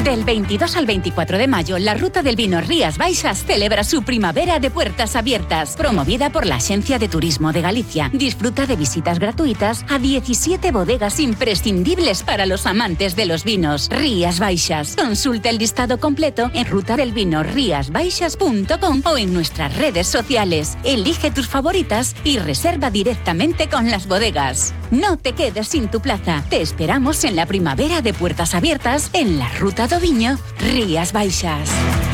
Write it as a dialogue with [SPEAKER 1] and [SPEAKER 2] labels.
[SPEAKER 1] Del 22 al 24 de mayo, la Ruta del Vino Rías Baixas celebra su primavera de puertas abiertas, promovida por la Agencia de Turismo de Galicia. Disfruta de visitas gratuitas a 17 bodegas imprescindibles para los amantes de los vinos. Rías Baixas. Consulta el listado completo en rutadelvinoriasbaixas.com o en nuestras redes sociales. Elige tus favoritas y reserva directamente con las bodegas. No te quedes sin tu plaza. Te esperamos en la primavera de puertas abiertas en la Ruta do Viño Rías Baixas.